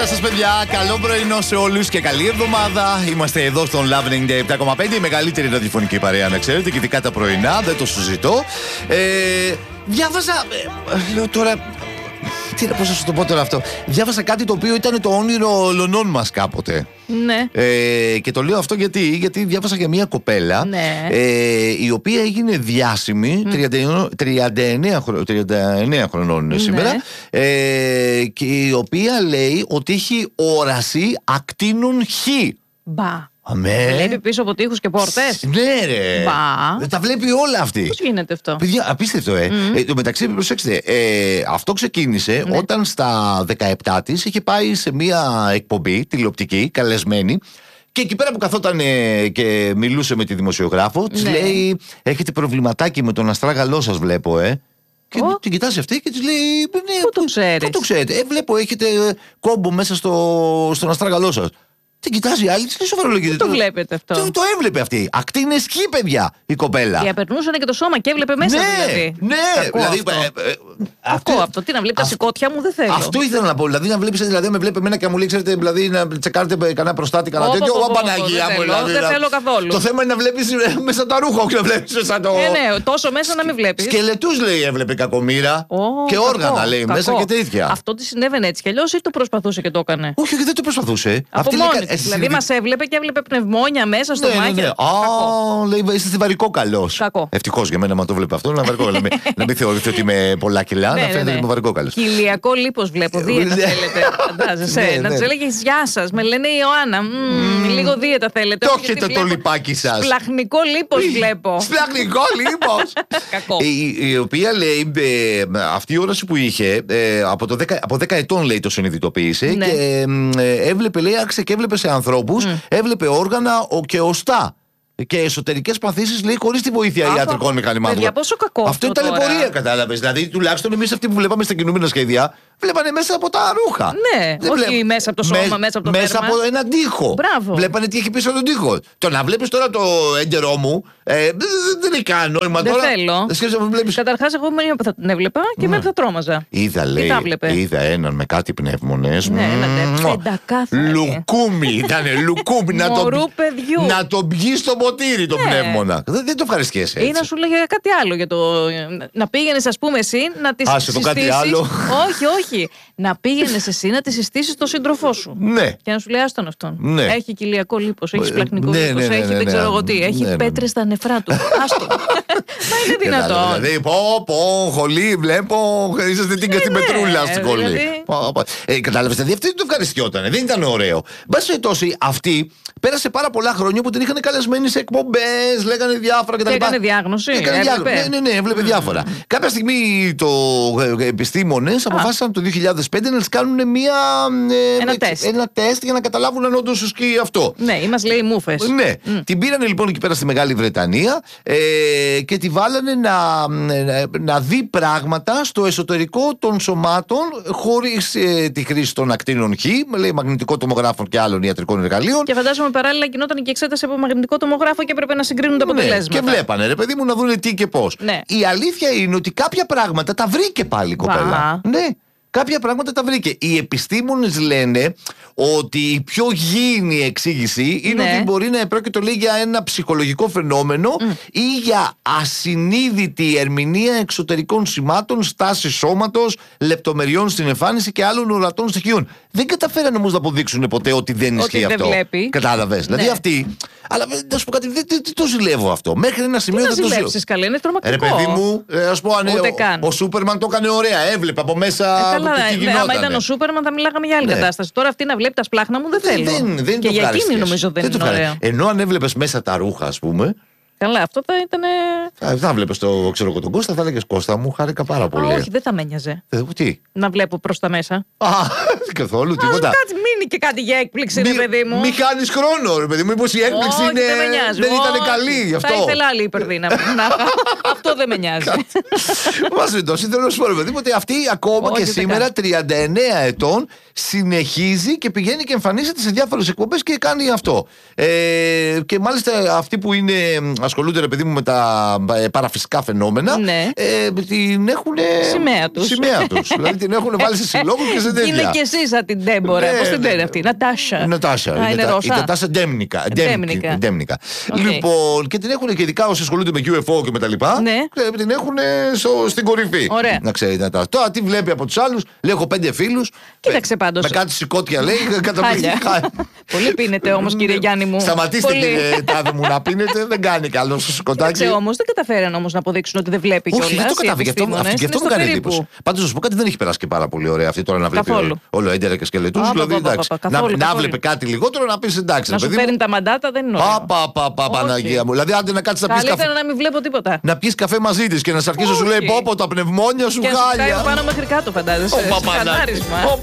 Καλησπέρα σας, παιδιά. Καλό πρωινό σε όλους και καλή εβδομάδα. Είμαστε εδώ στον Love 97,5, η μεγαλύτερη ραδιοφωνική παρέα, να ξέρετε, και ειδικά τα πρωινά, δεν το συζητώ. Διάβασα. Λέω τώρα. Πώς θα σου το πω τώρα αυτό. Διάβασα κάτι το οποίο ήταν το όνειρο ολονών μας κάποτε. Ναι. Και το λέω αυτό γιατί διάβασα για μια κοπέλα, ναι. Η οποία έγινε διάσημη, 39 χρονών είναι σήμερα, και η οποία λέει ότι έχει όραση ακτίνων Χ. Μπα. Αμέ. Βλέπει πίσω από τοίχους και πόρτες. Ναι, ρε. Μπα. Τα βλέπει όλα αυτή. Πώς γίνεται αυτό? Παιδιά, απίστευτο, το μεταξύ, προσέξτε, αυτό ξεκίνησε όταν στα 17 της είχε πάει σε μια εκπομπή τηλεοπτική, καλεσμένη. Και εκεί πέρα που καθόταν και μιλούσε με τη δημοσιογράφο, της λέει: έχετε προβληματάκι με τον αστράγαλό σας, βλέπω, Και την κοιτάζει αυτή και της λέει: Πού το ξέρεις? Πού το ξέρετε? Βλέπω, έχετε κόμπο μέσα στον αστράγαλό σας. Την κοιτάζει η άλλη, τι σοβαρολογείται. Το βλέπετε αυτό? Το έβλεπε αυτή. Ακτίνες Χ, παιδιά, η κοπέλα. Και απερνούσαν και το σώμα και έβλεπε μέσα, δηλαδή. Ναι, κακό δηλαδή. Κακό αυτό. Τι να βλέπει τα σηκώτια μου, δεν θέλω. Αυτό ήθελα να πω. Δηλαδή να βλέπει, δηλαδή με βλέπει εμένα και μου λέει, ξέρετε, δηλαδή να τσεκάρετε κανένα προστάτη, κανένα τέτοιο. Παναγία μου, δηλαδή. Δεν θέλω καθόλου. Το θέμα είναι να βλέπει μέσα τα ρούχα, όχι να βλέπει μέσα το. Ναι, τόσο μέσα να μην βλέπει. Σκελετούς λέει έβλεπε κακομοίρα. Και όργανα λέει μέσα και τέτοια. Αυτό τη συνέβαινε έτσι κι αλλιώς ή το προσπαθούσε και το έκανε? Όχι, δεν το προσπαθούσε. Δηλαδή μας έβλεπε και έβλεπε πνευμόνια μέσα στο μάχη. Λέει, είστε στιβαρικό καλός. Ευτυχώς για μένα, μα το βλέπω αυτό, να μην θεωρείτε ότι είμαι πολλά κιλά, να φαίνεται ότι είμαι βαρικό καλός. Κοιλιακό λίπος βλέπω, δίαιτα θέλετε. Φαντάζεσαι. Να τους έλεγες γεια σας, με λένε Ιωάννα. Λίγο δίαιτα θέλετε. Το έχετε το λιπάκι σας. Σπλαχνικό λίπος βλέπω. Σπλαχνικό λίπος. Κακό. Η οποία λέει, αυτή η όραση που είχε, από 10 ετών λέει το συνειδητοποίησε και έβλεπε, λέει, άρχισε και έβλεπε σε ανθρώπους, έβλεπε όργανα και οστά και εσωτερικές παθήσεις, λέει, χωρίς τη βοήθεια ιατρικών μηχανημάτων. Παιδιά, πόσο κακό αυτό ήταν ταλαιπωρία, κατάλαβες. Δηλαδή, τουλάχιστον εμείς αυτοί που βλέπαμε στα κινούμενα σχέδια, βλέπανε μέσα από τα ρούχα. Ναι, όχι μέσα από το σώμα, μέσα από το μέσα από έναν τοίχο. Μπράβο. Βλέπανε τι έχει πίσω από τον τοίχο. Το να βλέπεις τώρα το έντερό μου, δεν έχει κανένα νόημα τώρα. Δεν θέλω. Καταρχάς, εγώ που θα την έβλεπα και μέχρι θα τρόμαζα. Είδα, λέει, είδα έναν με κάτι πνεύμονες. Ναι, λουκούμι, ήταν λουκούμι. Να τον πιει στο ποτήρι το πνεύμονα. Δεν το ευχαριστιέσαι έτσι. Ή να σου λέγε κάτι άλλο για το. Να πήγαινες, ας πούμε, εσύ να τη συστήσεις. Κάτι άλλο. Όχι. Να πήγαινες εσύ να τη συστήσεις τον σύντροφό σου. Ναι. Και να σου λέει άστον αυτόν. Ναι. Έχει κοιλιακό λίπος, έχει σπλαχνικό λίπος, έχει δεν ξέρω εγώ τι. Έχει πέτρες στα νεφρά του. Άστον. Μα είναι δυνατόν. Δηλαδή, πω, χολή, βλέπω. Είσαστε την πετρούλα στην κολλή. Κατάλαβες, δηλαδή αυτή δεν το ευχαριστιότανε. Δεν ήταν ωραίο. Μπας περιπτώσει, αυτή πέρασε πάρα πολλά χρόνια που την είχαν καλεσμένη σε εκπομπές, λέγανε διάφορα κτλ. Έκανε διάγνωση. Ναι, έβλεπε διάφορα. Κάποια στιγμή επιστήμονες αποφάσισαν το 2005 να τις κάνουν ένα τεστ για να καταλάβουν αν όντως ισχύει αυτό. Ναι, ή μας λέει μούφες. Ναι. Την πήρανε λοιπόν εκεί πέρα στη Μεγάλη Βρετανία και τη βάλανε να δει πράγματα στο εσωτερικό των σωμάτων χωρίς τη χρήση των ακτίνων Χ, λέει μαγνητικό τομογράφων και άλλων ιατρικών εργαλείων. Και φαντάζομαι παράλληλα γινόταν και εξέταση από μαγνητικό τομογράφο και έπρεπε να συγκρίνουν τα αποτελέσματα. Και βλέπανε, ρε παιδί μου, να δουν τι και πώς. Ναι. Η αλήθεια είναι ότι κάποια πράγματα τα βρήκε πάλι η κοπέλα. Ναι. Κάποια πράγματα τα βρήκε. Οι επιστήμονες λένε ότι η πιο γήινη εξήγηση είναι ότι μπορεί να επρόκειτο, λέει, για ένα ψυχολογικό φαινόμενο ή για ασυνείδητη ερμηνεία εξωτερικών σημάτων, στάση σώματος, λεπτομεριών στην εμφάνιση και άλλων ορατών στοιχείων. Δεν καταφέραν όμως να αποδείξουν ποτέ ότι δεν ισχύει αυτό. Κατάλαβες. Δηλαδή αυτή. Αλλά να σου πω κάτι, δεν το ζηλεύω αυτό. Μέχρι ένα σημείο δεν το ζηλεύω. Καλή, είναι τρομακτικό. Ρε παιδί μου, ας πω, ο Σούπερμαν το έκανε ωραία. Έβλεπε από μέσα. Άμα ήταν ο Σούπερμαν θα μιλάγαμε για άλλη κατάσταση. Τώρα αυτή να βλέπει τα σπλάχνα μου δεν θέλω. Και για εκείνη νομίζω δεν είναι ωραίο. Ενώ αν έβλεπες μέσα τα ρούχα, ας πούμε. Καλά, αυτό θα ήταν. Θα βλέπεις τον Κώστα, θα έλεγες Κώστα μου, χάρηκα πάρα πολύ. Όχι, δεν θα με ένοιαζε. Τι? Να βλέπω προς τα μέσα. Καθόλου, τίποτα. Μείνει και κάτι για έκπληξη, ρε παιδί μου. Μη χάνεις χρόνο, ρε παιδί μου. Μήπως η έκπληξη δεν ήταν καλή γι' αυτό. Θα ήθελα άλλη υπερδύναμη. Αυτό δεν με νοιάζει. Μας ρωτώσει, θέλω να σου πω, ρε παιδί μου, ότι αυτή ακόμα και σήμερα, 39 ετών, συνεχίζει και πηγαίνει και εμφανίζεται σε διάφορες εκπομπές και κάνει αυτό. Και μάλιστα αυτή που είναι ασχολούνται, ρε παιδί μου, με τα παραφυσικά φαινόμενα, ναι. Την έχουν. Σημαία τους. Δηλαδή την έχουν βάλει σε συλλόγου και σε τέτοια. Είναι και εσύ σαν την Ντέμπορα. Πώς την λένε αυτή, Νατάσα. Η Νατάσα Ντέμνικα. Λοιπόν, και την έχουν και ειδικά όσοι ασχολούνται με UFO και με τα λοιπά. Την έχουν στην κορυφή. Ωραία. Να ξέρετε. Τώρα τι βλέπει από τους άλλους, λέει: έχω 5 φίλους. Κοίταξε πάντως. Με κάτι σηκώτια λέει, καταπληκτικά. Πολύ πίνετε όμως, κύριε Γιάννη μου. Σταματήστε, κύριε Τάδε μου, να πίνετε. Δεν κάνει καλό στο σηκωτάκι. Όμως δεν καταφέραν όμως να αποδείξουν ότι δεν βλέπει κιόλας. Όχι, δεν το κατάφερε. Γι' αυτό μου κάνει εντύπωση. Πάντως να σου πω κάτι, δεν έχει περάσει και πάρα πολύ ωραία αυτή τώρα να βλέπει όλο έντερα και σκελετούς. Δηλαδή εντάξει. Να βλέπει κάτι λιγότερο να πει εντάξει. Να σου παίρνει τα μαντάτα δεν είναι ωραίο. Παναγία μου. Δηλαδή άντε να κάτσει να πει. Καλύτερα να μην βλέπω τίποτα. Να πιει καφέ μαζί τη και να σε αρχίσει να σου λέει: πω τα πνευμόνια σου χάλια. Και πάνω μέχρι κάτω, φαντάζεσαι.